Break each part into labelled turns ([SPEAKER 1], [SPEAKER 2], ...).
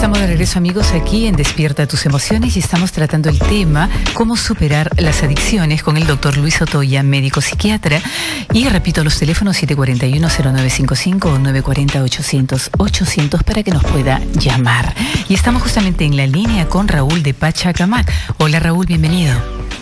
[SPEAKER 1] Estamos de regreso, amigos, aquí en Despierta tus emociones y estamos tratando el tema cómo superar las adicciones con el doctor Luis Otoya, médico psiquiatra. Y repito, los teléfonos 741-0955 o 940-800-800 para que nos pueda llamar. Y estamos justamente en la línea con Raúl de Pachacamac. Hola, Raúl, bienvenido.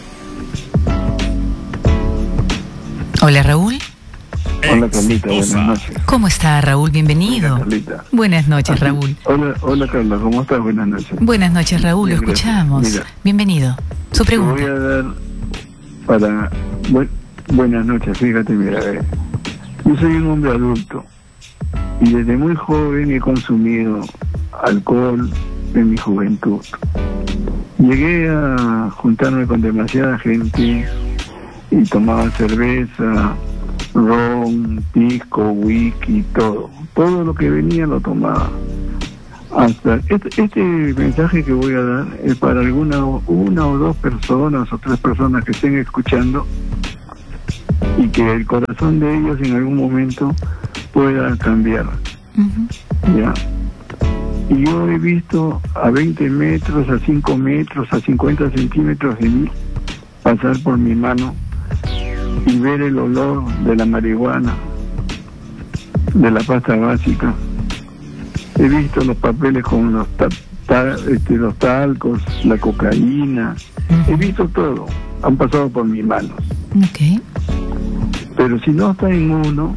[SPEAKER 1] Hola, Raúl.
[SPEAKER 2] Hola, Carlita, buenas noches.
[SPEAKER 1] ¿Cómo está, Raúl? Bienvenido.
[SPEAKER 2] Hola, Carlita.
[SPEAKER 1] Buenas noches, Raúl.
[SPEAKER 2] Hola, Carla, ¿cómo estás? Buenas noches.
[SPEAKER 1] Buenas noches, Raúl, lo escuchamos.
[SPEAKER 2] Mira,
[SPEAKER 1] bienvenido. Su pregunta.
[SPEAKER 2] Te voy a dar para... buenas noches, fíjate, mira, yo soy un hombre adulto y desde muy joven he consumido alcohol en mi juventud. Llegué a juntarme con demasiada gente y tomaba cerveza, ron, pisco, whisky, todo lo que venía lo tomaba. Hasta este mensaje que voy a dar es para una o dos personas o tres personas que estén escuchando y que el corazón de ellos en algún momento pueda cambiar. ¿Ya? Y yo he visto a 20 metros, a 5 metros, a 50 centímetros de mí pasar por mi mano y ver el olor de la marihuana, de la pasta básica. He visto los papeles con los talcos, la cocaína. He visto todo. Han pasado por mis manos.
[SPEAKER 1] Okay.
[SPEAKER 2] Pero si no está en uno,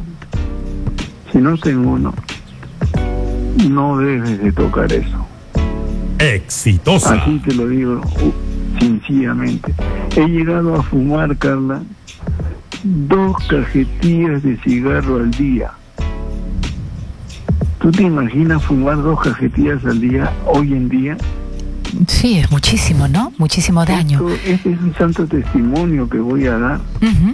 [SPEAKER 2] no debes de tocar eso.
[SPEAKER 3] Exitosa.
[SPEAKER 2] Así te lo digo sencillamente. He llegado a fumar, Carla, 2 cajetillas de cigarro al día. ¿Tú te imaginas fumar 2 cajetillas al día hoy en día?
[SPEAKER 1] Sí, es muchísimo, ¿no? Muchísimo daño.
[SPEAKER 2] Este es un santo testimonio que voy a dar.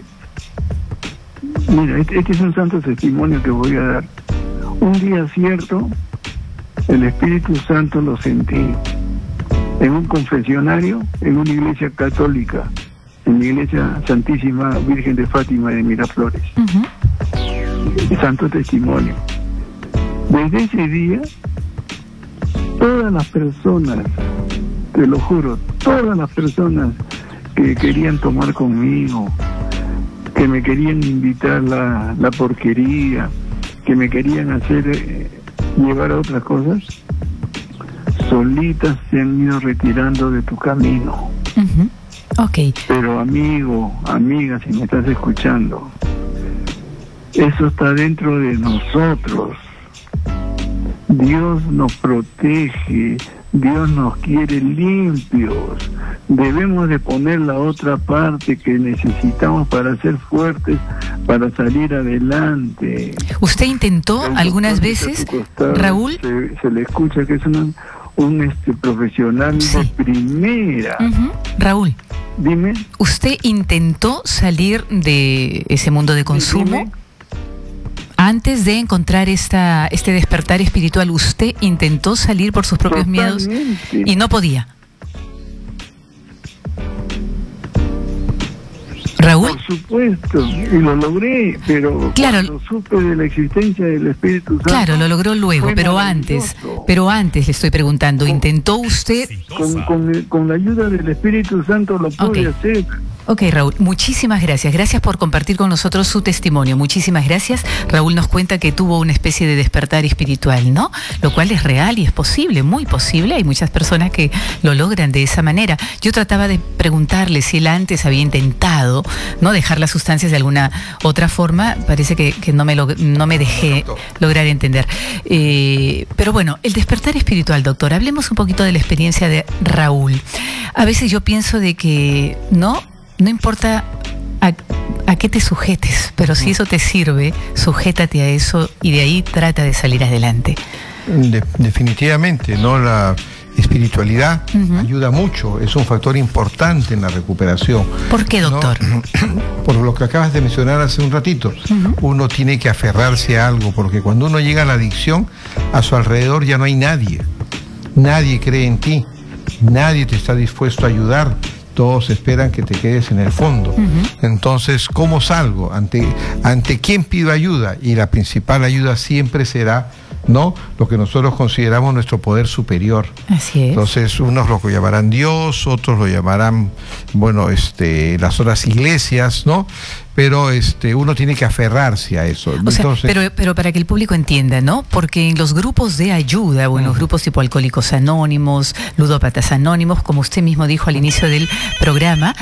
[SPEAKER 2] Mira, este es un santo testimonio que voy a dar. Un día cierto, el Espíritu Santo lo sentí en un confesionario, en una iglesia católica, en la iglesia Santísima Virgen de Fátima de Miraflores. Santo testimonio. Desde ese día, todas las personas, te lo juro, todas las personas que querían tomar conmigo, que me querían invitar la porquería, que me querían hacer llevar a otras cosas, solitas se han ido retirando de tu camino.
[SPEAKER 1] Okay.
[SPEAKER 2] Pero amigo, amiga, si me estás escuchando, eso está dentro de nosotros. Dios nos protege, Dios nos quiere limpios. Debemos de poner la otra parte que necesitamos para ser fuertes, para salir adelante.
[SPEAKER 1] ¿Usted intentó algunas veces, Raúl?
[SPEAKER 2] Se le escucha que es un profesional de primera.
[SPEAKER 1] Raúl.
[SPEAKER 2] Dime.
[SPEAKER 1] ¿Usted intentó salir de ese mundo de consumo?
[SPEAKER 2] Dime.
[SPEAKER 1] Antes de encontrar este despertar espiritual, ¿usted intentó salir por sus propios miedos y no podía? ¿Raúl?
[SPEAKER 2] Por supuesto, y lo logré, pero
[SPEAKER 1] claro,
[SPEAKER 2] cuando supe de la existencia del Espíritu Santo...
[SPEAKER 1] Claro, lo logró luego, pero antes le estoy preguntando, ¿intentó usted?
[SPEAKER 2] Con la ayuda del Espíritu Santo lo pude hacer.
[SPEAKER 1] Ok, Raúl, muchísimas gracias. Gracias por compartir con nosotros su testimonio. Muchísimas gracias. Raúl nos cuenta que tuvo una especie de despertar espiritual, ¿no? Lo cual es real y es posible, muy posible. Hay muchas personas que lo logran de esa manera. Yo trataba de preguntarle si él antes había intentado, ¿no?, dejar las sustancias de alguna otra forma. Parece que no me dejé lograr entender. Pero bueno, el despertar espiritual, doctor. Hablemos un poquito de la experiencia de Raúl. A veces yo pienso de que no importa a qué te sujetes, pero si eso te sirve, sujétate a eso y de ahí trata de salir adelante.
[SPEAKER 4] Definitivamente, ¿no? La espiritualidad ayuda mucho, es un factor importante en la recuperación.
[SPEAKER 1] ¿Por qué, doctor?
[SPEAKER 4] ¿No? Por lo que acabas de mencionar hace un ratito, uno tiene que aferrarse a algo, porque cuando uno llega a la adicción, a su alrededor ya no hay nadie. Nadie cree en ti, nadie te está dispuesto a ayudar. Todos esperan que te quedes en el fondo. Entonces, ¿cómo salgo? ¿Ante quién pido ayuda? Y la principal ayuda siempre será ¿no? Lo que nosotros consideramos nuestro poder superior.
[SPEAKER 1] Así es.
[SPEAKER 4] Entonces, unos lo llamarán Dios, otros lo llamarán, bueno, las otras iglesias, ¿no? Pero uno tiene que aferrarse a eso.
[SPEAKER 1] O sea, pero para que el público entienda, ¿no? Porque en los grupos de ayuda, o en los grupos tipo Alcohólicos Anónimos, Ludópatas Anónimos, como usted mismo dijo al inicio del programa,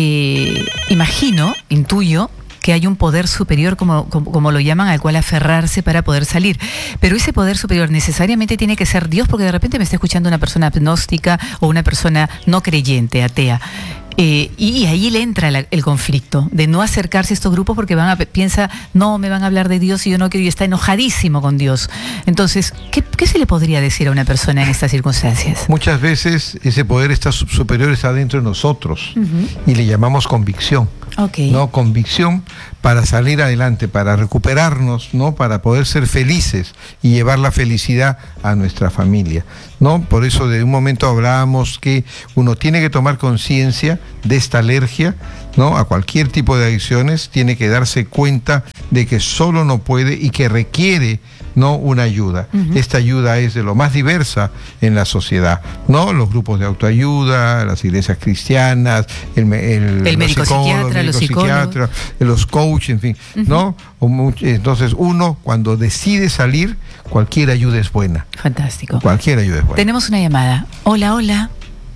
[SPEAKER 1] intuyo que hay un poder superior, como lo llaman, al cual aferrarse para poder salir. Pero ese poder superior necesariamente tiene que ser Dios, porque de repente me está escuchando una persona agnóstica o una persona no creyente, atea. Y ahí le entra el conflicto de no acercarse a estos grupos porque piensa, no, me van a hablar de Dios y yo no quiero, y está enojadísimo con Dios. Entonces, ¿qué se le podría decir a una persona en estas circunstancias?
[SPEAKER 4] Muchas veces ese poder superior está dentro de nosotros, y le llamamos convicción.
[SPEAKER 1] Okay.
[SPEAKER 4] ¿No? Convicción para salir adelante, para recuperarnos, ¿no? Para poder ser felices y llevar la felicidad a nuestra familia, ¿no? Por eso de un momento hablábamos que uno tiene que tomar conciencia de esta alergia, ¿no? A cualquier tipo de adicciones, tiene que darse cuenta de que solo no puede y que requiere, ¿no? Una ayuda. Esta ayuda es de lo más diversa en la sociedad, ¿no? Los grupos de autoayuda, las iglesias cristianas, el
[SPEAKER 1] médico psiquiatra, los psicólogos,
[SPEAKER 4] los coaches, en fin, ¿no? Entonces uno, cuando decide salir, cualquier ayuda es buena.
[SPEAKER 1] Fantástico.
[SPEAKER 4] Cualquier ayuda es buena.
[SPEAKER 1] Tenemos una llamada. Hola. Hola.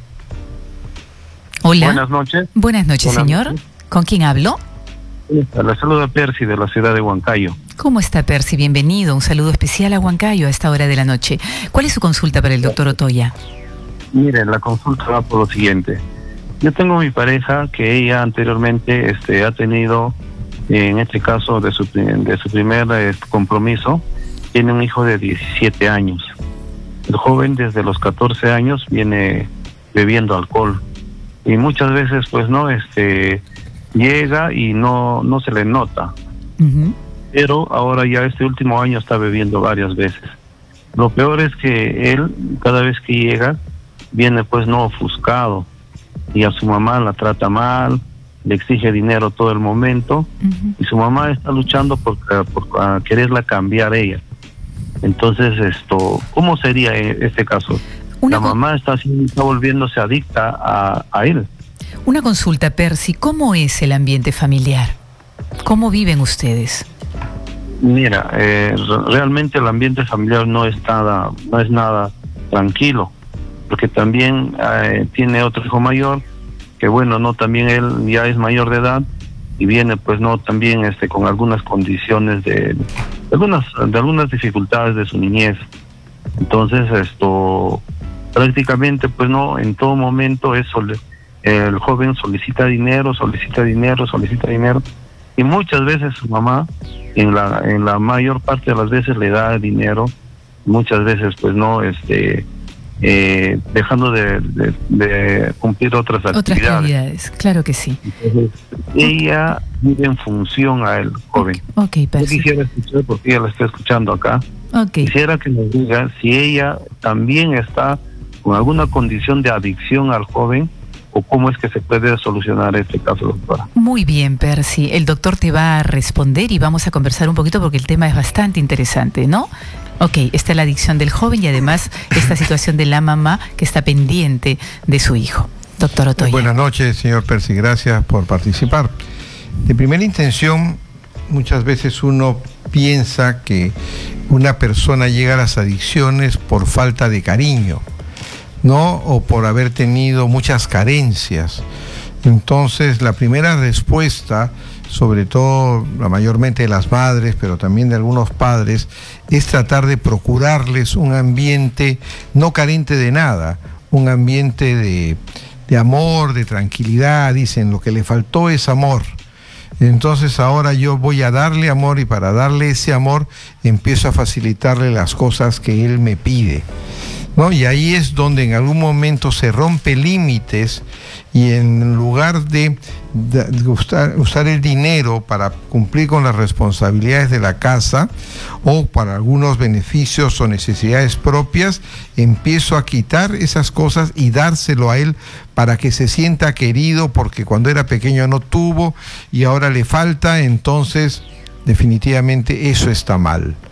[SPEAKER 5] Buenas noches.
[SPEAKER 1] Buenas noches, señor. ¿Con quién hablo?
[SPEAKER 5] Le saluda Percy de la ciudad de Huancayo.
[SPEAKER 1] ¿Cómo está, Percy? Bienvenido. Un saludo especial a Huancayo a esta hora de la noche. ¿Cuál es su consulta para el doctor Otoya?
[SPEAKER 5] Mire, la consulta va por lo siguiente. Yo tengo mi pareja que ella anteriormente ha tenido, en este caso de su primer compromiso, tiene un hijo de 17 años. El joven desde los 14 años viene bebiendo alcohol. Y muchas veces, pues, no, llega y no se le nota. Pero ahora ya este último año está bebiendo varias veces. Lo peor es que él, cada vez que llega, viene pues no ofuscado, y a su mamá la trata mal, le exige dinero todo el momento, y su mamá está luchando por quererla cambiar ella. Entonces, ¿cómo sería este caso? La mamá está volviéndose adicta a él.
[SPEAKER 1] Una consulta, Percy, ¿cómo es el ambiente familiar? ¿Cómo viven ustedes?
[SPEAKER 5] Mira, realmente el ambiente familiar no es nada tranquilo, porque también tiene otro hijo mayor, que bueno, no, también él ya es mayor de edad y viene pues no también con algunas condiciones de algunas dificultades de su niñez. Entonces prácticamente pues no, en todo momento el joven solicita dinero, y muchas veces su mamá en la mayor parte de las veces le da dinero, muchas veces pues no dejando de cumplir otras actividades.
[SPEAKER 1] Claro que sí.
[SPEAKER 5] Entonces, ella vive en función a el joven.
[SPEAKER 1] Okay,
[SPEAKER 5] yo quisiera escuchar, porque ella la está escuchando acá, quisiera que nos diga si ella también está con alguna condición de adicción al joven, o cómo es que se puede solucionar este caso, doctora.
[SPEAKER 1] Muy bien, Percy. El doctor te va a responder y vamos a conversar un poquito porque el tema es bastante interesante, ¿no? Está la adicción del joven y además esta situación de la mamá que está pendiente de su hijo. Doctor Otoya.
[SPEAKER 4] Buenas noches, señor Percy. Gracias por participar. De primera intención, muchas veces uno piensa que una persona llega a las adicciones por falta de cariño, ¿no? O por haber tenido muchas carencias. Entonces, la primera respuesta, sobre todo mayormente de las madres, pero también de algunos padres, es tratar de procurarles un ambiente no carente de nada, un ambiente de amor, de tranquilidad. Dicen, lo que le faltó es amor. Entonces ahora yo voy a darle amor, y para darle ese amor empiezo a facilitarle las cosas que él me pide, ¿no? Y ahí es donde en algún momento se rompe límites, y en lugar de usar el dinero para cumplir con las responsabilidades de la casa o para algunos beneficios o necesidades propias, empiezo a quitar esas cosas y dárselo a él para que se sienta querido, porque cuando era pequeño no tuvo y ahora le falta. Entonces definitivamente eso está mal.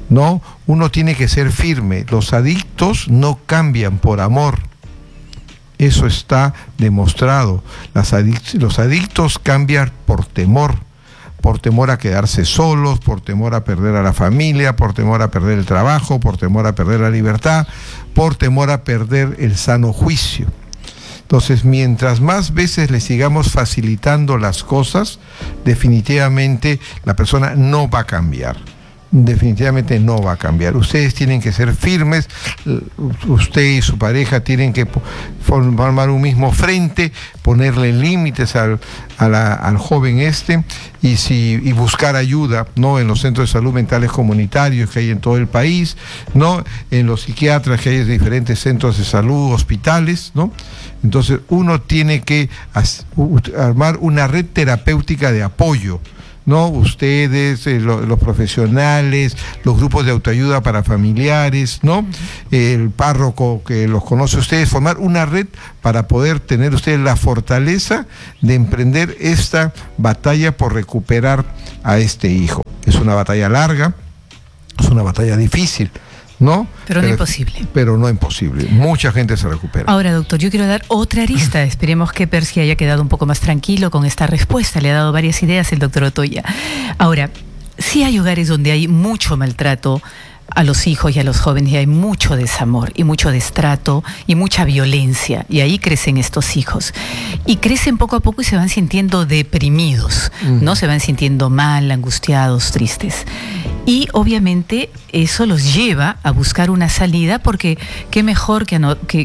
[SPEAKER 4] ¿no? Uno tiene que ser firme. Los adictos no cambian por amor. Eso está demostrado. Los adictos cambian por temor a quedarse solos, por temor a perder a la familia, por temor a perder el trabajo, por temor a perder la libertad, por temor a perder el sano juicio. Entonces, mientras más veces le sigamos facilitando las cosas, definitivamente la persona no va a cambiar. Definitivamente no va a cambiar. Ustedes tienen que ser firmes, usted y su pareja tienen que formar un mismo frente, ponerle límites al joven y buscar ayuda, ¿no? En los centros de salud mentales comunitarios que hay en todo el país, ¿no? En los psiquiatras que hay en diferentes centros de salud, hospitales, ¿no? Entonces uno tiene que armar una red terapéutica de apoyo, ¿no? Ustedes, los profesionales, los grupos de autoayuda para familiares, ¿no? El párroco que los conoce ustedes, formar una red para poder tener ustedes la fortaleza de emprender esta batalla por recuperar a este hijo. Es una batalla larga, es una batalla difícil, ¿no?
[SPEAKER 1] Pero no imposible.
[SPEAKER 4] Pero no imposible. Mucha gente se recupera.
[SPEAKER 1] Ahora, doctor, yo quiero dar otra arista. Esperemos que Percy haya quedado un poco más tranquilo con esta respuesta. Le ha dado varias ideas el doctor Otoya. Ahora, sí hay hogares donde hay mucho maltrato a los hijos y a los jóvenes, y hay mucho desamor y mucho destrato y mucha violencia, y ahí crecen estos hijos y crecen poco a poco y se van sintiendo deprimidos, ¿no? Se van sintiendo mal, angustiados, tristes, y obviamente eso los lleva a buscar una salida, porque qué mejor que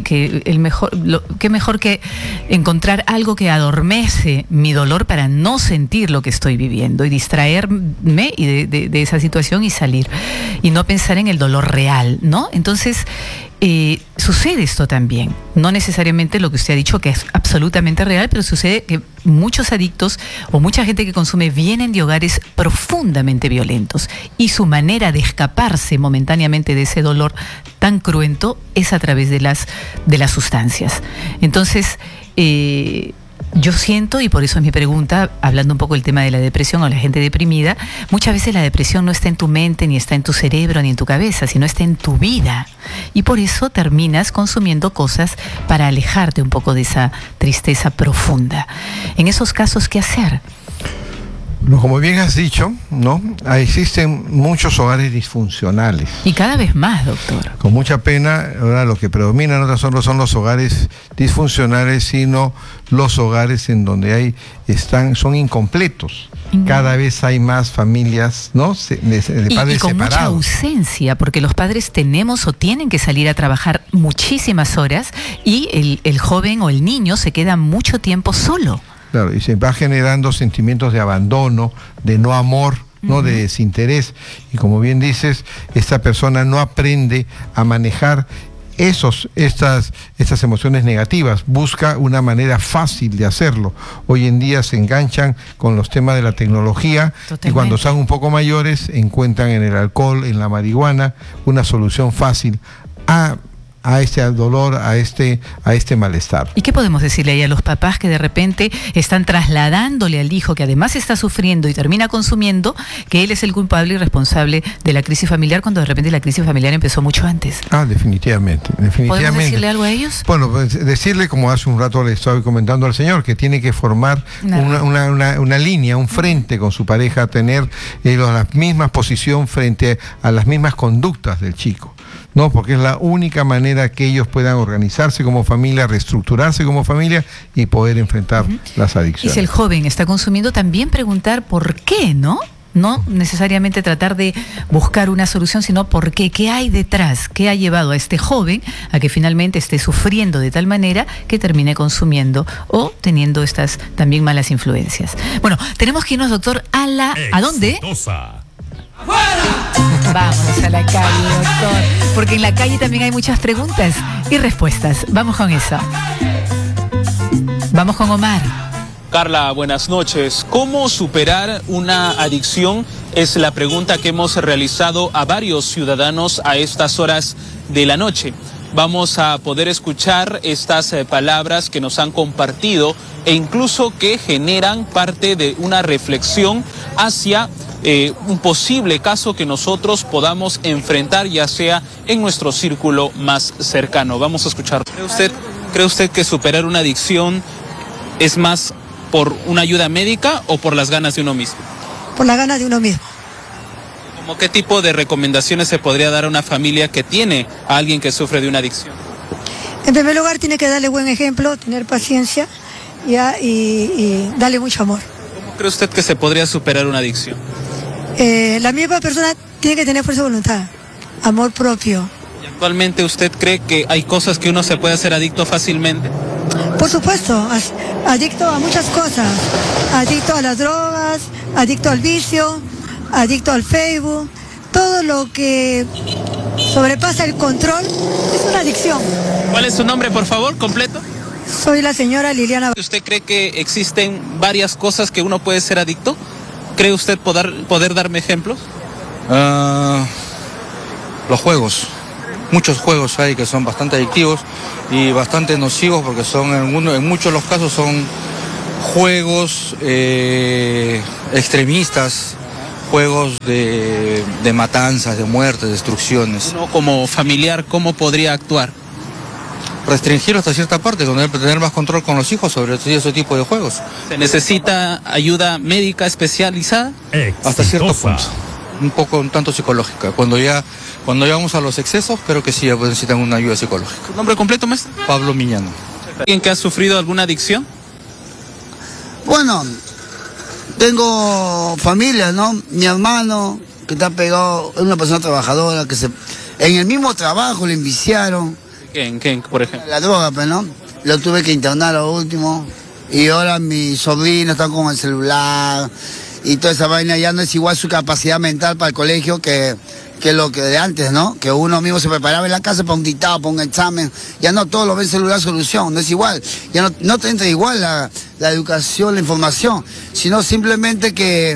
[SPEAKER 1] encontrar algo que adormece mi dolor para no sentir lo que estoy viviendo y distraerme y de esa situación y salir y no pensar en el dolor real, ¿no? Entonces, sucede esto también. No necesariamente lo que usted ha dicho, que es absolutamente real, pero sucede que muchos adictos o mucha gente que consume vienen de hogares profundamente violentos y su manera de escaparse momentáneamente de ese dolor tan cruento es a través de las sustancias. Entonces, yo siento, y por eso es mi pregunta, hablando un poco del tema de la depresión o la gente deprimida, muchas veces la depresión no está en tu mente, ni está en tu cerebro, ni en tu cabeza, sino está en tu vida. Y por eso terminas consumiendo cosas para alejarte un poco de esa tristeza profunda. En esos casos, ¿qué hacer?
[SPEAKER 4] Como bien has dicho, ¿no? Existen muchos hogares disfuncionales.
[SPEAKER 1] Y cada vez más, doctor.
[SPEAKER 4] Con mucha pena, ahora lo que predomina no solo son los hogares disfuncionales, sino los hogares en donde son incompletos. Cada vez hay más familias, ¿no? De padres
[SPEAKER 1] y con
[SPEAKER 4] separados.
[SPEAKER 1] Mucha ausencia, porque los padres tenemos o tienen que salir a trabajar muchísimas horas y el joven o el niño se queda mucho tiempo solo.
[SPEAKER 4] Claro, y se va generando sentimientos de abandono, de no amor, ¿no? De desinterés. Y como bien dices, esta persona no aprende a manejar estas emociones negativas, busca una manera fácil de hacerlo. Hoy en día se enganchan con los temas de la tecnología. Totalmente. Y cuando son un poco mayores encuentran en el alcohol, en la marihuana, una solución fácil a este dolor, a este malestar.
[SPEAKER 1] ¿Y qué podemos decirle ahí a los papás que de repente están trasladándole al hijo, que además está sufriendo y termina consumiendo, que él es el culpable y responsable de la crisis familiar, cuando de repente la crisis familiar empezó mucho antes?
[SPEAKER 4] Definitivamente.
[SPEAKER 1] ¿Podemos decirle algo a ellos?
[SPEAKER 4] Bueno, pues decirle, como hace un rato le estaba comentando al señor, que tiene que formar una línea, un frente con su pareja, tener la misma posición frente a las mismas conductas del chico. No, porque es la única manera que ellos puedan organizarse como familia, reestructurarse como familia y poder enfrentar las adicciones.
[SPEAKER 1] Y si el joven está consumiendo, también preguntar por qué, ¿no? No necesariamente tratar de buscar una solución, sino por qué, qué hay detrás, qué ha llevado a este joven a que finalmente esté sufriendo de tal manera que termine consumiendo o teniendo estas también malas influencias. Bueno, tenemos que irnos, doctor, ¿a dónde? Vámonos a la calle, doctor, porque en la calle también hay muchas preguntas y respuestas. Vamos con eso. Vamos con Omar.
[SPEAKER 6] Carla, buenas noches. ¿Cómo superar una adicción? Es la pregunta que hemos realizado a varios ciudadanos a estas horas de la noche. Vamos a poder escuchar estas palabras que nos han compartido e incluso que generan parte de una reflexión hacia un posible caso que nosotros podamos enfrentar, ya sea en nuestro círculo más cercano. Vamos a escuchar. ¿Cree usted que superar una adicción es más por una ayuda médica o por las ganas de uno mismo?
[SPEAKER 7] Por las ganas de uno mismo.
[SPEAKER 6] ¿Cómo qué tipo de recomendaciones se podría dar a una familia que tiene a alguien que sufre de una adicción?
[SPEAKER 7] En primer lugar, tiene que darle buen ejemplo, tener paciencia y darle mucho amor.
[SPEAKER 6] ¿Cómo cree usted que se podría superar una adicción?
[SPEAKER 7] La misma persona tiene que tener fuerza de voluntad, amor propio.
[SPEAKER 6] ¿Y actualmente usted cree que hay cosas que uno se puede hacer adicto fácilmente?
[SPEAKER 7] Por supuesto, adicto a muchas cosas, adicto a las drogas, adicto al vicio, adicto al Facebook, todo lo que sobrepasa el control es una adicción.
[SPEAKER 6] ¿Cuál es su nombre, por favor, completo?
[SPEAKER 7] Soy la señora Liliana.
[SPEAKER 6] ¿Usted cree que existen varias cosas que uno puede ser adicto? ¿Cree usted poder darme ejemplos?
[SPEAKER 8] Los juegos. Muchos juegos hay que son bastante adictivos y bastante nocivos porque son en muchos de los casos son juegos extremistas, juegos de matanzas, de muertes, destrucciones.
[SPEAKER 6] Uno como familiar, ¿cómo podría actuar?
[SPEAKER 8] Restringirlo hasta cierta parte, tener más control con los hijos sobre ese tipo de juegos.
[SPEAKER 6] ¿Se necesita ayuda médica especializada?
[SPEAKER 8] Hasta cierto punto. Un tanto psicológica. Cuando ya vamos a los excesos, creo que sí necesitan una ayuda psicológica.
[SPEAKER 6] ¿Tu nombre completo, maestro?
[SPEAKER 8] Pablo Miñano.
[SPEAKER 6] ¿Alguien que ha sufrido alguna adicción?
[SPEAKER 9] Bueno, tengo familia, ¿no? Mi hermano, que está pegado, es una persona trabajadora, en el mismo trabajo le enviciaron.
[SPEAKER 6] ¿En qué, por ejemplo?
[SPEAKER 9] La droga, pues, ¿no? Lo tuve que internar lo último. Y ahora mis sobrinos están con el celular y toda esa vaina. Ya no es igual su capacidad mental para el colegio que lo que de antes, ¿no? Que uno mismo se preparaba en la casa para un dictado, para un examen. Ya no todo lo ve en celular solución, no es igual. Ya no te entra igual la educación, la información, sino simplemente que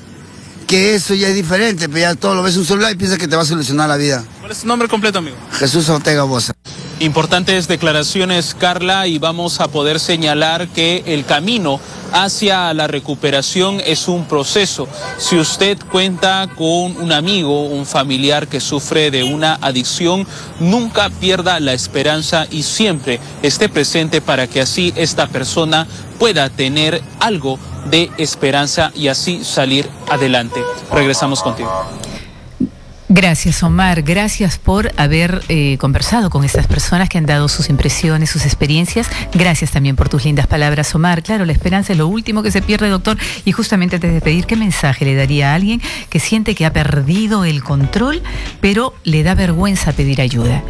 [SPEAKER 9] eso ya es diferente, pero ya todo lo ves en un celular y piensas que te va a solucionar la vida.
[SPEAKER 6] ¿Cuál es su nombre completo, amigo?
[SPEAKER 9] Jesús Ortega Bosa.
[SPEAKER 6] Importantes declaraciones, Carla, y vamos a poder señalar que el camino hacia la recuperación es un proceso. Si usted cuenta con un amigo, un familiar que sufre de una adicción, nunca pierda la esperanza y siempre esté presente para que así esta persona pueda tener algo de esperanza y así salir adelante. Regresamos contigo.
[SPEAKER 1] Gracias, Omar. Gracias por haber conversado con estas personas que han dado sus impresiones, sus experiencias. Gracias también por tus lindas palabras, Omar. Claro, la esperanza es lo último que se pierde, doctor. Y justamente antes de pedir, ¿qué mensaje le daría a alguien que siente que ha perdido el control, pero le da vergüenza pedir ayuda?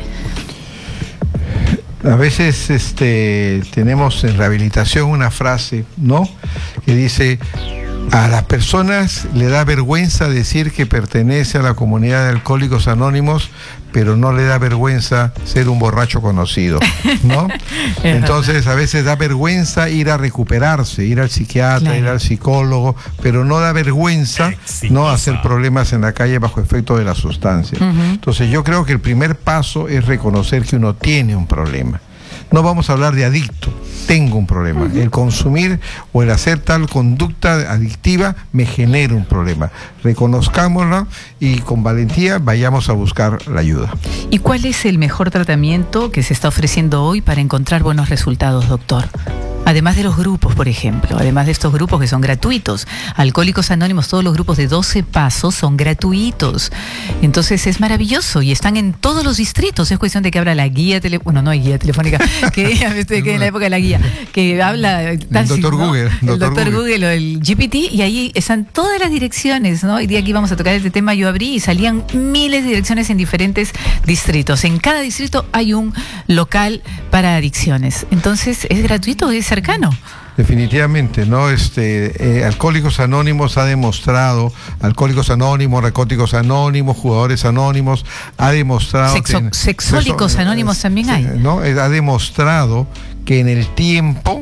[SPEAKER 4] A veces tenemos en rehabilitación una frase, ¿no?, que dice: a las personas le da vergüenza decir que pertenece a la comunidad de Alcohólicos Anónimos, pero no le da vergüenza ser un borracho conocido, ¿no? Entonces a veces da vergüenza ir a recuperarse, ir al psiquiatra, ir al psicólogo, pero no da vergüenza no hacer problemas en la calle bajo efecto de la sustancia. Entonces yo creo que el primer paso es reconocer que uno tiene un problema. No vamos a hablar de adicto, tengo un problema. El consumir o el hacer tal conducta adictiva me genera un problema. Reconozcámoslo y con valentía vayamos a buscar la ayuda.
[SPEAKER 1] ¿Y cuál es el mejor tratamiento que se está ofreciendo hoy para encontrar buenos resultados, doctor? Además de los grupos, por ejemplo, además de estos grupos que son gratuitos. Alcohólicos Anónimos, todos los grupos de 12 pasos son gratuitos. Entonces es maravilloso y están en todos los distritos. Es cuestión de que abra la guía telefónica. Bueno, no hay guía telefónica, que en la época de la guía, que habla
[SPEAKER 4] el doctor Google.
[SPEAKER 1] El doctor Google o el GPT, y ahí están todas las direcciones, ¿no? Hoy día aquí vamos a tocar este tema, yo abrí y salían miles de direcciones en diferentes distritos. En cada distrito hay un local para adicciones. Entonces, ¿es gratuito? ¿Es cercano?
[SPEAKER 4] Definitivamente, ¿no? Alcohólicos Anónimos ha demostrado, Alcohólicos Anónimos, Narcóticos Anónimos, Jugadores Anónimos, ha demostrado...
[SPEAKER 1] Sexólicos Anónimos también hay.
[SPEAKER 4] ¿No? Ha demostrado que en el tiempo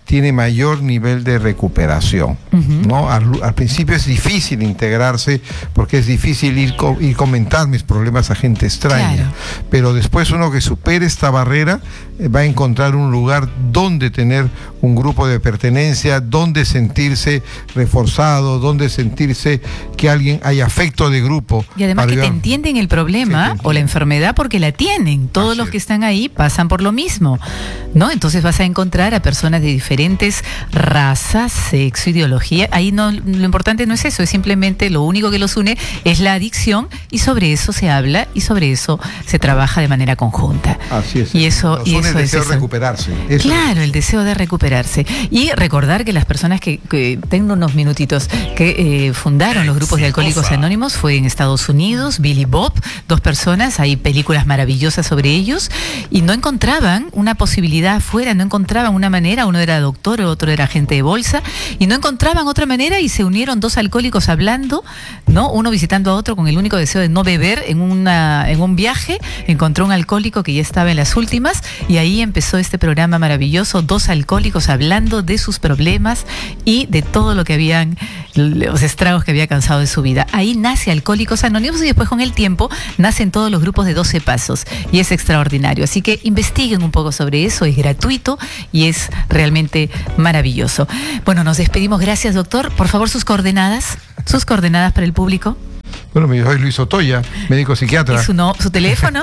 [SPEAKER 4] tiene mayor nivel de recuperación. ¿No? Al principio es difícil integrarse porque es difícil ir comentar mis problemas a gente extraña. Claro. Pero después uno que supere esta barrera va a encontrar un lugar donde tener un grupo de pertenencia, donde sentirse reforzado, donde sentirse que alguien hay afecto de grupo.
[SPEAKER 1] Y además que te entienden el problema o la enfermedad porque la tienen. Todos los que están ahí pasan por lo mismo, ¿no? Entonces vas a encontrar a personas de diferentes razas, sexo, ideología. Ahí no, lo importante no es eso, es simplemente lo único que los une es la adicción y sobre eso se habla y sobre eso se trabaja de manera conjunta.
[SPEAKER 4] Así es.
[SPEAKER 1] Y eso
[SPEAKER 4] el deseo de recuperarse. Eso
[SPEAKER 1] claro, el deseo de recuperarse. Y recordar que las personas que tengo unos minutitos, que fundaron los grupos de Alcohólicos Anónimos fue en Estados Unidos, Billy Bob, 2 personas, hay películas maravillosas sobre ellos y no encontraban una posibilidad afuera, no encontraban una manera, uno era doctor, otro era agente de bolsa y no encontraban otra manera y se unieron 2 alcohólicos hablando, ¿no? Uno visitando a otro con el único deseo de no beber en un viaje, encontró un alcohólico que ya estaba en las últimas y ahí empezó este programa maravilloso, 2 alcohólicos hablando de sus problemas y de todo lo que habían, los estragos que había causado en su vida. Ahí nace Alcohólicos Anónimos y después con el tiempo nacen todos los grupos de 12 pasos y es extraordinario. Así que investiguen un poco sobre eso, es gratuito y es realmente maravilloso. Bueno, nos despedimos. Gracias, doctor. Por favor, sus coordenadas para el público.
[SPEAKER 4] Bueno, soy Luis Otoya, médico psiquiatra.
[SPEAKER 1] ¿Y su teléfono?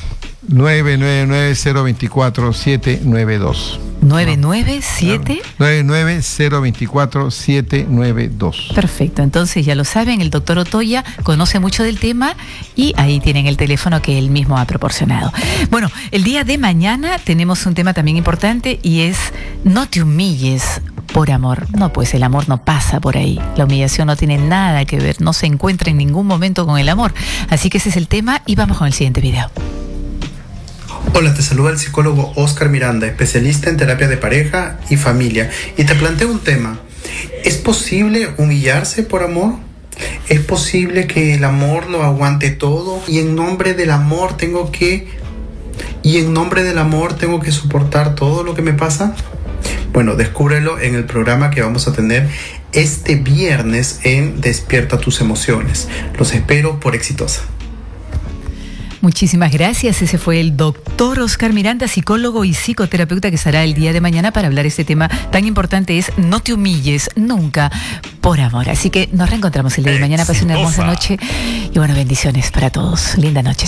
[SPEAKER 4] 99024-792.
[SPEAKER 1] 997
[SPEAKER 4] 99024-792.
[SPEAKER 1] Perfecto, entonces ya lo saben, el doctor Otoya conoce mucho del tema y ahí tienen el teléfono que él mismo ha proporcionado. Bueno, el día de mañana tenemos un tema también importante y es no te humilles por amor. No, pues el amor no pasa por ahí. La humillación no tiene nada que ver, no se encuentra en ningún momento con el amor. Así que ese es el tema y vamos con el siguiente video.
[SPEAKER 10] Hola, te saluda el psicólogo Oscar Miranda, especialista en terapia de pareja y familia, y te planteo un tema. ¿Es posible humillarse por amor? ¿Es posible que el amor lo aguante todo y en nombre del amor tengo que soportar todo lo que me pasa? Bueno, descúbrelo en el programa que vamos a tener este viernes en Despierta tus emociones. Los espero por Exitosa.
[SPEAKER 1] Muchísimas gracias. Ese fue el doctor Oscar Miranda, psicólogo y psicoterapeuta, que estará el día de mañana para hablar de este tema tan importante, es no te humilles nunca por amor. Así que nos reencontramos el día de mañana. Pasen una hermosa noche y bueno, bendiciones para todos. Linda noche.